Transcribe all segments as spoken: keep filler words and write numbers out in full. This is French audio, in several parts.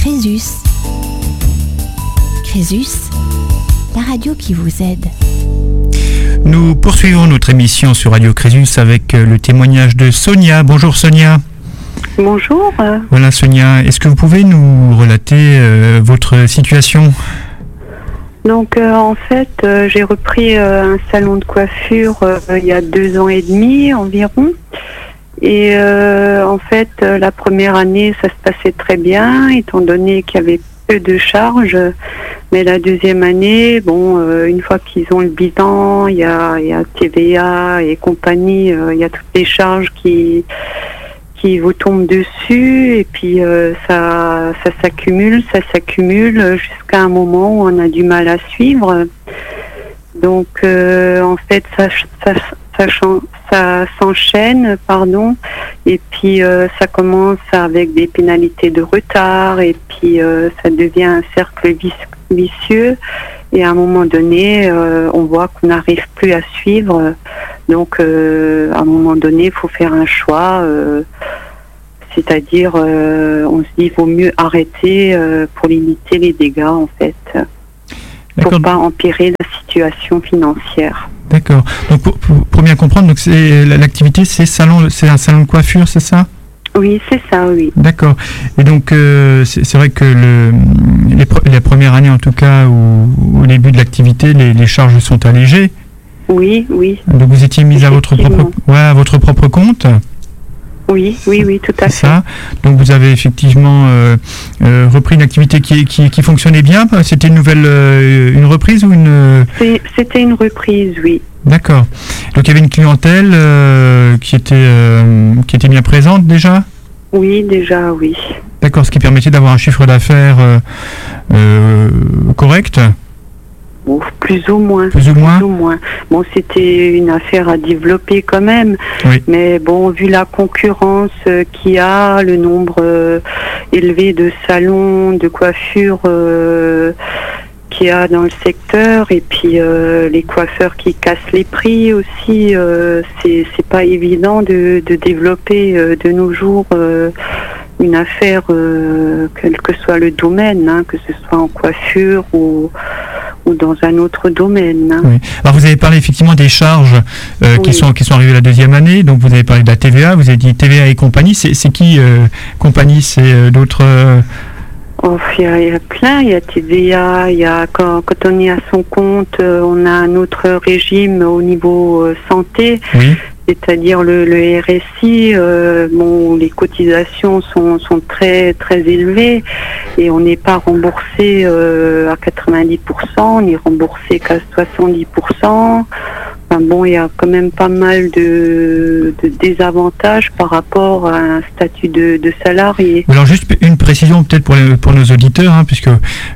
Crésus. Crésus, la radio qui vous aide. Nous poursuivons notre émission sur Radio Crésus avec le témoignage de Sonia. Bonjour Sonia. Bonjour. Voilà Sonia, est-ce que vous pouvez nous relater euh, votre situation ? Donc euh, en fait, euh, j'ai repris euh, un salon de coiffure euh, il y a deux ans et demi environ. Et euh, en fait, euh, la première année, ça se passait très bien, étant donné qu'il y avait peu de charges. Mais la deuxième année, bon, euh, une fois qu'ils ont le bilan, il y a, il y a T V A et compagnie, euh, il y a toutes les charges qui qui vous tombent dessus, et puis euh, ça, ça s'accumule, ça s'accumule jusqu'à un moment où on a du mal à suivre. Donc euh, en fait, ça, ça, ça, ça s'enchaîne, pardon, et puis euh, ça commence avec des pénalités de retard, et puis euh, ça devient un cercle vicieux, et à un moment donné, euh, on voit qu'on n'arrive plus à suivre. Donc euh, à un moment donné, il faut faire un choix, euh, c'est-à-dire euh, on se dit qu'il vaut mieux arrêter euh, pour limiter les dégâts en fait, pour pas empirer la situation financière. D'accord. Donc pour, pour, pour bien comprendre, donc c'est l'activité, c'est salon, c'est un salon de coiffure, c'est ça ? Oui, c'est ça, oui. D'accord. Et donc euh, c'est, c'est vrai que le, les, les premières années, en tout cas, où, au début de l'activité, les, les charges sont allégées. Oui, oui. Donc vous étiez mise à votre propre, ouais, à votre propre compte. Oui, oui, oui, tout à c'est fait. Ça. Donc vous avez effectivement euh, euh, repris une activité qui, qui, qui fonctionnait bien. C'était une nouvelle, euh, une reprise ou une C'est, C'était une reprise, oui. D'accord. Donc il y avait une clientèle euh, qui était euh, qui était bien présente déjà. Oui, déjà, oui. D'accord, ce qui permettait d'avoir un chiffre d'affaires euh, euh, correct. Bon, plus ou moins. Plus ou moins. Plus ou moins. Bon, c'était une affaire à développer quand même. Oui. Mais bon, vu la concurrence euh, qu'il y a, le nombre euh, élevé de salons, de coiffures euh, qu'il y a dans le secteur, et puis euh, les coiffeurs qui cassent les prix aussi, euh, c'est, c'est pas évident de, de développer euh, de nos jours euh, une affaire, euh, quel que soit le domaine, hein, que ce soit en coiffure ou ou dans un autre domaine. Hein. Oui. Alors vous avez parlé effectivement des charges euh, oui. qui sont qui sont arrivées la deuxième année. Donc vous avez parlé de la T V A, vous avez dit T V A et compagnie. C'est, c'est qui euh, compagnie? C'est euh, d'autres euh... Oh, il y, a, il y a plein. Il y a T V A. Il y a quand, quand on est à son compte, euh, on a un autre régime au niveau euh, santé. Oui. C'est-à-dire le, le R S I, euh, bon, les cotisations sont, sont très très élevées et on n'est pas remboursé euh, à quatre-vingt-dix pour cent, on est remboursé qu'à soixante-dix pour cent. Enfin bon, il y a quand même pas mal de, de désavantages par rapport à un statut de, de salarié. Alors juste une précision peut-être pour, les, pour nos auditeurs, hein, puisque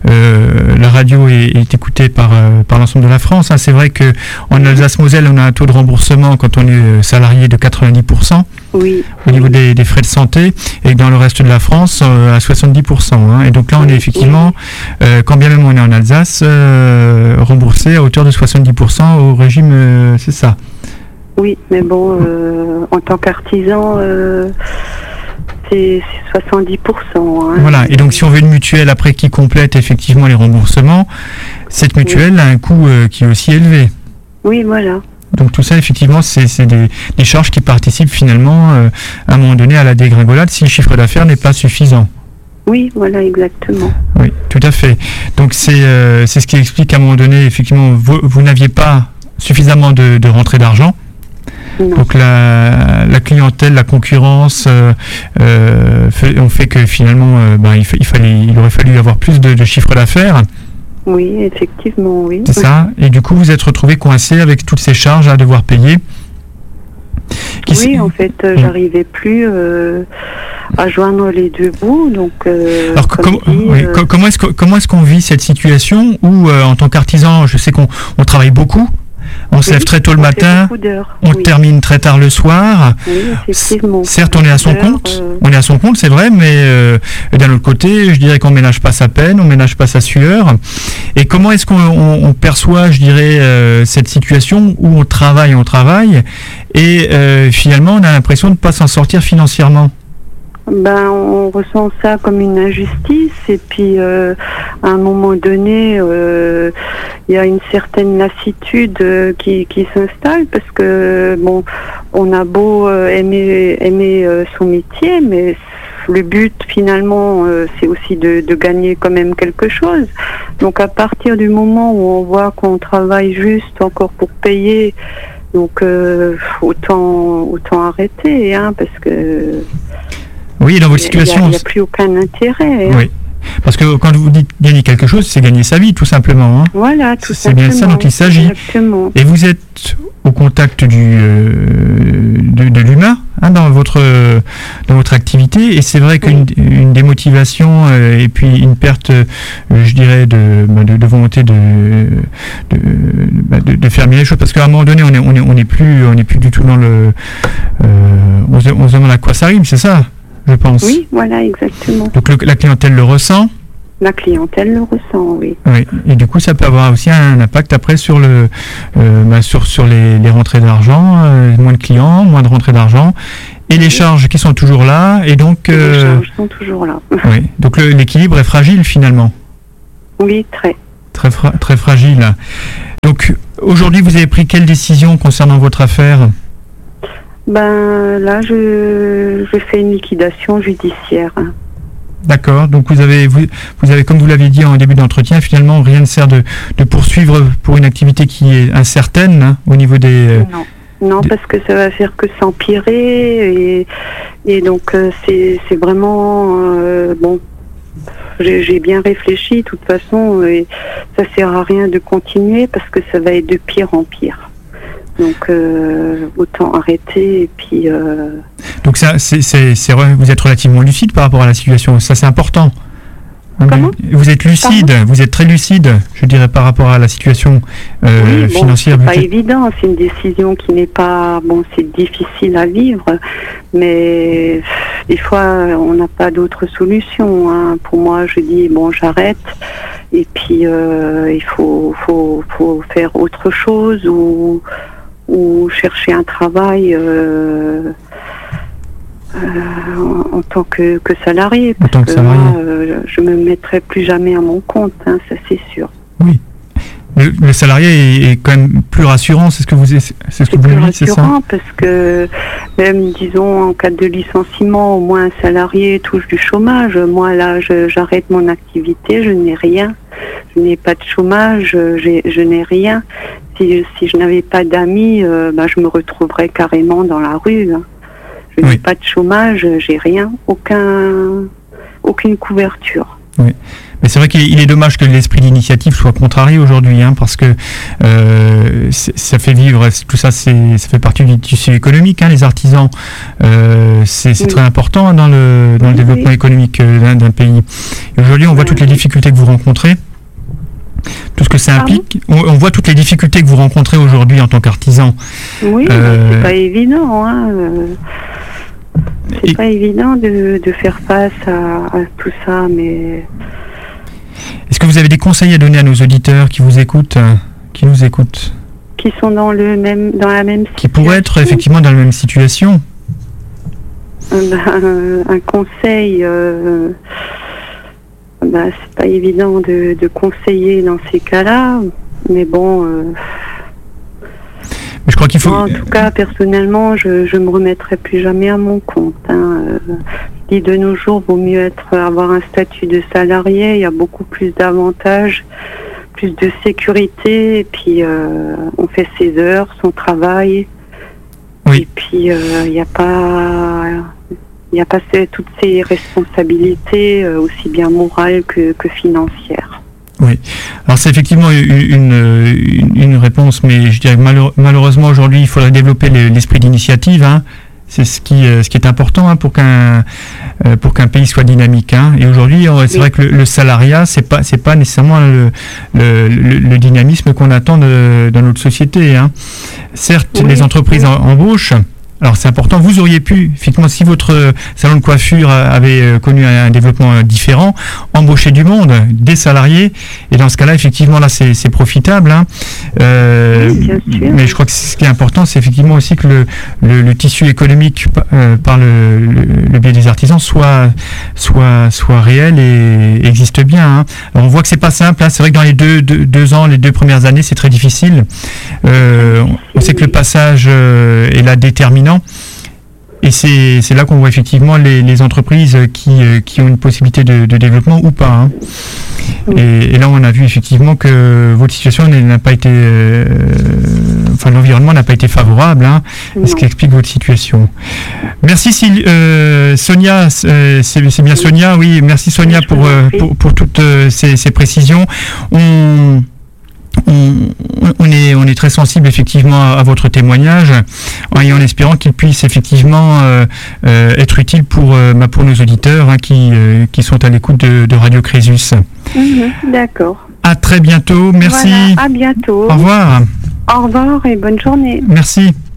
euh, la radio est, est écoutée par, euh, par l'ensemble de la France. Hein. C'est vrai qu'en Alsace-Moselle, on a un taux de remboursement quand on est salarié de quatre-vingt-dix pour cent. Oui. Au niveau des, des frais de santé, et dans le reste de la France euh, à soixante-dix pour cent. Hein. Et donc là, on est effectivement, euh, quand bien même on est en Alsace, euh, remboursé à hauteur de soixante-dix pour cent au régime, euh, c'est ça. Oui, mais bon, euh, en tant qu'artisan, euh, c'est, c'est soixante-dix pour cent. Hein. Voilà, et donc si on veut une mutuelle après qui complète effectivement les remboursements, cette mutuelle oui. a un coût euh, qui est aussi élevé. Oui, voilà. Donc tout ça, effectivement, c'est, c'est des, des charges qui participent finalement, euh, à un moment donné, à la dégringolade si le chiffre d'affaires n'est pas suffisant. Oui, voilà, exactement. Oui, tout à fait. Donc c'est, euh, c'est ce qui explique qu'à un moment donné, effectivement, vous, vous n'aviez pas suffisamment de, de rentrée d'argent. Non. Donc la, la clientèle, la concurrence euh, euh, fait, ont fait que finalement, euh, ben, il, fa- il, fallait, il aurait fallu avoir plus de, de chiffre d'affaires. Oui, effectivement, oui. C'est ça. Et du coup, vous êtes retrouvé coincé avec toutes ces charges à devoir payer. Qui oui, s... en fait, euh, j'arrivais plus euh, à joindre les deux bouts. Donc, euh, alors, com- dit, oui, euh... comment est-ce que, comment est-ce qu'on vit cette situation où, euh, en tant qu'artisan, je sais qu'on on travaille beaucoup. On oui, se lève très tôt le matin, on oui. termine très tard le soir. Oui, effectivement. Certes, on est à son compte, euh... on est à son compte, c'est vrai, mais euh, d'un autre côté, je dirais qu'on ménage pas sa peine, on ménage pas sa sueur. Et comment est-ce qu'on on, on perçoit, je dirais, euh, cette situation où on travaille, on travaille, et euh, finalement, on a l'impression de ne pas s'en sortir financièrement? Ben, on ressent ça comme une injustice et puis euh, à un moment donné, il euh, y a une certaine lassitude euh, qui, qui s'installe parce que bon, on a beau euh, aimer, aimer euh, son métier, mais le but finalement, euh, c'est aussi de, de gagner quand même quelque chose. Donc à partir du moment où on voit qu'on travaille juste encore pour payer, donc euh, autant autant arrêter, hein, parce que oui, dans votre situation, il n'y a, a plus aucun intérêt. Hein. Oui, parce que quand vous dites gagner quelque chose, c'est gagner sa vie, tout simplement. Hein. Voilà, tout c'est simplement. C'est bien ça dont il s'agit. Exactement. Et vous êtes au contact du euh, de, de l'humain hein, dans votre euh, dans votre activité, et c'est vrai qu'une oui. une démotivation euh, et puis une perte, euh, je dirais, de, de, de volonté de de, de de faire bien les choses, parce qu'à un moment donné, on est on est on est plus on est plus du tout dans le euh, on, se, on se demande à quoi ça rime, c'est ça. Je pense. Oui, voilà, exactement. Donc le, la clientèle le ressent. La clientèle le ressent, oui. Oui, et du coup, ça peut avoir aussi un impact après sur le, euh, bah, sur sur les, les rentrées d'argent, euh, moins de clients, moins de rentrées d'argent, et oui. les charges qui sont toujours là, et donc. Euh, les charges sont toujours là. Oui, donc le, l'équilibre est fragile finalement. Oui, très. Très fra- très fragile. Donc aujourd'hui, vous avez pris quelle décision concernant votre affaire ? Ben là, je, je fais une liquidation judiciaire. D'accord. Donc vous avez, vous, vous avez, comme vous l'avez dit en début d'entretien, finalement rien ne sert de, de poursuivre pour une activité qui est incertaine hein, au niveau des. Non, non, de... parce que ça va faire que s'empirer et, et donc euh, c'est, c'est vraiment euh, bon. J'ai, j'ai bien réfléchi, de toute façon, et ça sert à rien de continuer parce que ça va être de pire en pire. Donc euh, autant arrêter et puis. Euh... Donc ça, c'est, c'est, c'est vous êtes relativement lucide par rapport à la situation. Ça, c'est important. Comment ? Vous êtes lucide, Pardon vous êtes très lucide, je dirais, par rapport à la situation euh, oui, bon, financière. C'est pas évident. C'est une décision qui n'est pas bon. C'est difficile à vivre, mais des fois on n'a pas d'autre solution. Hein. Pour moi, je dis bon, j'arrête. Et puis euh, il faut, faut, faut faire autre chose ou. ou chercher un travail euh, euh, en, en tant que, que salarié. Parce en tant que, que salarié. Moi, euh, je me mettrai plus jamais à mon compte, hein, ça c'est sûr. Oui. Le, le salarié est, est quand même plus rassurant, c'est ce que vous c'est ce c'est que vous plus dites, c'est ça ? rassurant parce que même disons en cas de licenciement, au moins un salarié touche du chômage. Moi là, je, j'arrête mon activité, je n'ai rien. Je n'ai pas de chômage, j'ai, je n'ai rien. Si, si je n'avais pas d'amis, euh, bah, je me retrouverais carrément dans la rue. Hein. Je oui. n'ai pas de chômage, j'ai rien, aucun, aucune couverture. Oui. Mais c'est vrai qu'il est dommage que l'esprit d'initiative soit contrarié aujourd'hui, hein, parce que euh, ça fait vivre, tout ça, c'est, ça fait partie du tissu économique, hein, les artisans. Euh, c'est c'est oui. très important dans le, dans oui, le développement oui. économique d'un, d'un pays. Et aujourd'hui, on voit oui. toutes les difficultés que vous rencontrez. Tout ce que ça implique. On, on voit toutes les difficultés que vous rencontrez aujourd'hui en tant qu'artisan. Oui, euh, c'est pas évident. Hein. C'est et... pas évident de, de faire face à, à tout ça, mais. Est-ce que vous avez des conseils à donner à nos auditeurs qui vous écoutent, qui nous écoutent, qui sont dans le même, dans la même situation, qui pourraient être effectivement dans la même situation? Ben, un conseil. Euh... Bah, c'est pas évident de, de conseiller dans ces cas-là, mais bon. Euh, mais je crois qu'il faut. Moi, en tout cas, personnellement, je je me remettrai plus jamais à mon compte. Hein. Euh, je dis de nos jours, vaut mieux être avoir un statut de salarié. Il y a beaucoup plus d'avantages, plus de sécurité, et puis euh, on fait ses heures, son travail, oui. et puis il euh, n'y a pas. Il n'y a pas toutes ces responsabilités, euh, aussi bien morales que, que financières. Oui, alors c'est effectivement une, une, une réponse, mais je dirais que malheure, malheureusement aujourd'hui il faudrait développer le, l'esprit d'initiative. Hein. C'est ce qui, ce qui est important hein, pour qu'un euh, pour qu'un pays soit dynamique. Hein. Et aujourd'hui, c'est oui. vrai que le, le salariat, c'est pas c'est pas nécessairement le, le, le, le dynamisme qu'on attend de, dans notre société. Hein. Certes, oui, les entreprises oui. embauchent. alors c'est important, vous auriez pu, effectivement, si votre salon de coiffure avait connu un développement différent, embaucher du monde, des salariés, et dans ce cas-là, effectivement, là, c'est, c'est profitable. Hein. Euh, oui, bien sûr. Mais je crois que ce qui est important, c'est effectivement aussi que le, le, le tissu économique euh, par le, le, le biais des artisans soit, soit, soit réel et existe bien. Hein. Alors, on voit que c'est pas simple. Hein. C'est vrai que dans les deux, deux, deux ans, les deux premières années, c'est très difficile. Euh, on sait que le passage euh, est là déterminant. Et c'est, c'est là qu'on voit effectivement les, les entreprises qui, qui ont une possibilité de, de développement ou pas. Hein. Et, et là, on a vu effectivement que votre situation n'a pas été, euh, enfin l'environnement n'a pas été favorable, hein, ce qui explique votre situation. Merci euh, Sonia, euh, c'est, c'est bien Sonia, oui, merci Sonia pour, euh, pour, pour toutes euh, ces, ces précisions. On On, on, est, on est très sensible effectivement à, à votre témoignage et en espérant qu'il puisse effectivement euh, euh, être utile pour, euh, pour nos auditeurs hein, qui, euh, qui sont à l'écoute de, de Radio Crésus. Mmh, d'accord. À très bientôt, merci. Voilà, à bientôt. Au revoir. Au revoir et bonne journée. Merci.